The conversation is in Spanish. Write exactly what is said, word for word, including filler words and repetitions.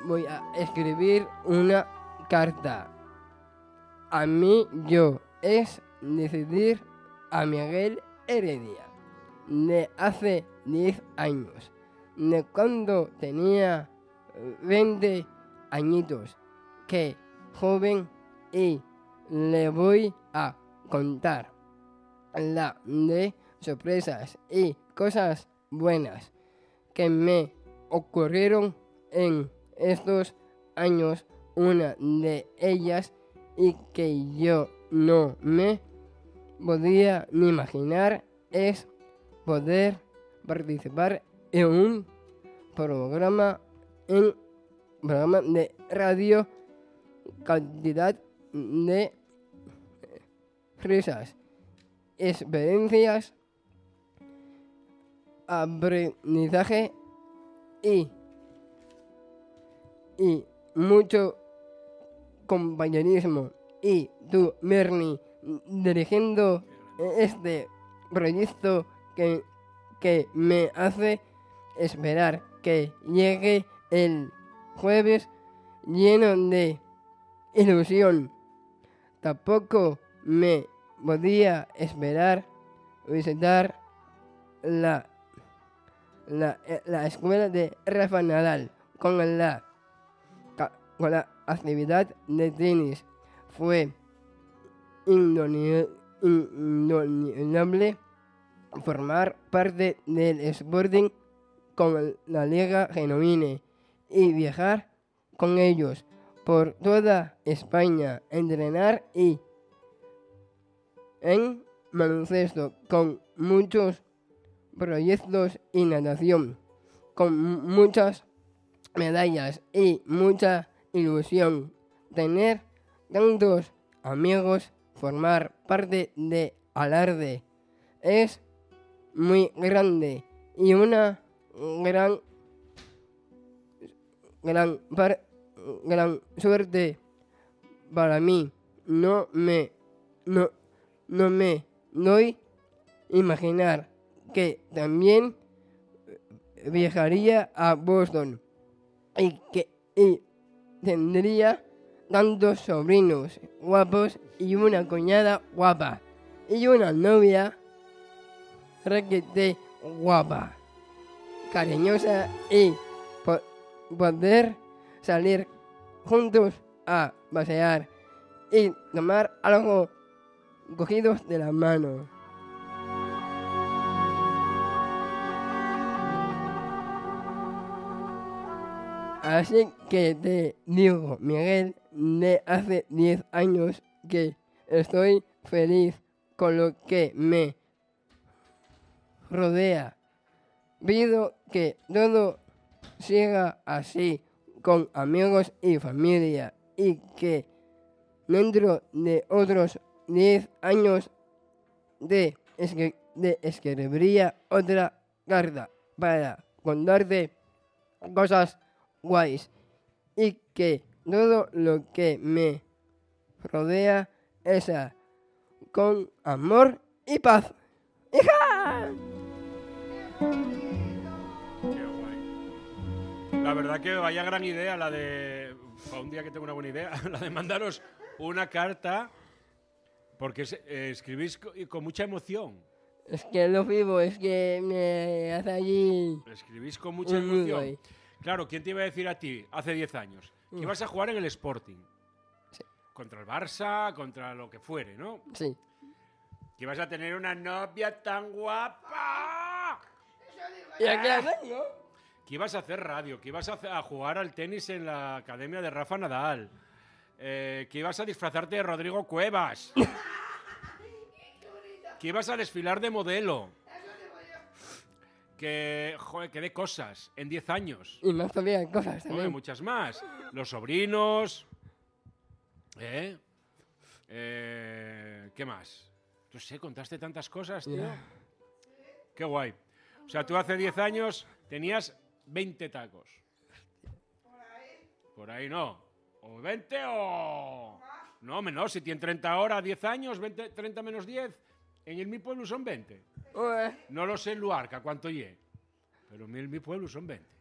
voy a escribir una carta. A mí yo es decidir a Miguel Heredia de hace diez años, de cuando tenía veinte añitos, que joven, y le voy a contar la de sorpresas y cosas buenas que me ocurrieron en estos años. Una de ellas, y que yo no me podía ni imaginar, es poder participar en un programa en programa de radio, cantidad de risas, experiencias, aprendizaje y, y mucho compañerismo. Y tú, Bernie, dirigiendo este proyecto que, que me hace esperar que llegue el jueves lleno de ilusión. Tampoco me podía esperar visitar la, la, la escuela de Rafa Nadal con la, con la actividad de tenis. Fue indudable formar parte del Sporting con la Liga Genuine y viajar con ellos por toda España, entrenar y en baloncesto con muchos proyectos y natación, con muchas medallas y mucha ilusión. Tener tantos amigos, formar parte de Alarde es muy grande y una gran gran par, gran suerte para mí. No me no no me doy imaginar que también viajaría a Boston y que y tendría tantos sobrinos guapos y una cuñada guapa y una novia requete guapa, cariñosa, y po- poder salir juntos a pasear y tomar algo cogidos de la mano. Así que te digo, Miguel, de hace diez años, que estoy feliz con lo que me rodea. Pido que todo siga así, con amigos y familia, y que dentro de otros diez años de, escri- de escribiría otra carta para contarte cosas guays, y que todo lo que me rodea es con amor y paz. ¡Hija! Qué guay. La verdad que vaya gran idea la de... Para un día que tengo una buena idea, la de mandaros una carta, porque es- eh, escribís co- y con mucha emoción. Es que lo vivo, es que me hace allí... Escribís con mucha un nudo emoción. ahí. Claro, ¿quién te iba a decir a ti hace diez años? Que Mm. ibas a jugar en el Sporting. Sí. Contra el Barça, contra lo que fuere, ¿no? Sí. Que ibas a tener una novia tan guapa. ¿Y aquí la tengo? Que ibas a hacer radio, que ibas a, hacer- a jugar al tenis en la academia de Rafa Nadal. Eh, que ibas a disfrazarte de Rodrigo Cuevas. Que ibas a desfilar de modelo. Que, joder, que de cosas en diez años. Y más todavía cosas Joder, también. muchas más. Los sobrinos. ¿Eh? Eh, ¿Qué más? No sé, contaste tantas cosas, tío. Ya. Qué guay. O sea, tú hace diez años tenías veinte tacos. Por ahí no. O veinte o... No, menos. Si tienen treinta ahora, diez años, veinte, treinta menos diez. En el mi pueblo son veinte. Ué. No lo sé en Luarca cuánto lle. Pero en mi pueblo son veinte.